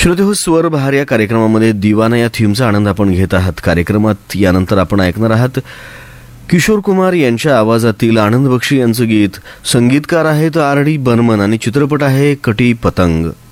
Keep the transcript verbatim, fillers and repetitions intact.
श्रोतेहो, स्वर बहार या कार्यक्रमामध्ये दिवाना या थीमचा आनंद आपण घेत आहात. कार्यक्रमात यानंतर आपण ऐकणार आहात किशोर कुमार यांच्या आवाजातील आनंद बक्षी यांचं गीत. संगीतकार आहेत आर डी बर्मन आणि चित्रपट आहे कटी पतंग.